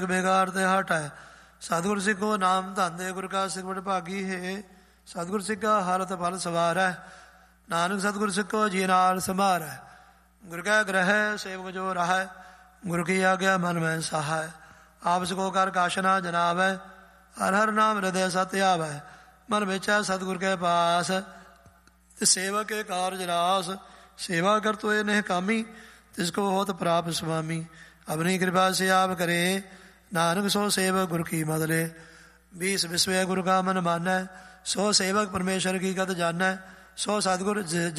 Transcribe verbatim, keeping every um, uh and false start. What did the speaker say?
ਬੇਗਾਰ ਤੇ ਹਟੈ। ਸਤਿਗੁਰ ਸਿੱਖੋ ਨਾਮ ਧੰਦੇ ਗੁਰ ਕਾ ਸਿੱਖ ਵਡ ਭਾਗੀ ਹੈ। ਸਤਿਗੁਰ ਸਿੱਖਾ ਹਾਲਤ ਫਲ ਸਵਾਰੈ। ਨਾਨਕ ਸਤਿਗੁਰ ਸਿੱਖੋ ਜੀ ਨਾਲ ਸੰਭਾਰੈ। ਗੁਰ ਕੈ ਗ੍ਰਹਿ ਸੇਵਕ ਜੋ ਰਹੈ। ਗੁਰ ਕੀ ਆਗਿਆ ਮਨ ਮੈਂ ਸਹਾਇ। ਆਪਸ ਕੋ ਕਰ ਕਾਸ਼ਨਾ ਜਨਾਵੈ। ਹਰ ਹਰ ਨਾਮ ਹਿਰਦੈ ਸਤਿ ਆਵੈ। ਮਨ ਵਿਚੈ ਸਤਿਗੁਰ ਕੇ ਪਾਸ। ਸੇਵਕ ਕੇ ਕਾਰਜ ਰਾਸ। ਸੇਵਾ ਕਰ ਤੋਏ ਨਹਿ ਕਾਮੀ। ਤਿਸ ਕੋ ਹੋਤ ਪ੍ਰਾਪ ਸੁਆਮੀ। ਆਪਣੀ ਕਿਰਪਾ ਸੇ ਆਪ ਕਰੇ। ਨਾਨਕ ਸੋ ਸੇਵਕ ਗੁਰ ਕੀ ਮਦਿ ਲੇ। बीस विश्व गुरु का मन मानੈ। सो सेवक परमेश्वर की गत जानੈ। सो सतगुर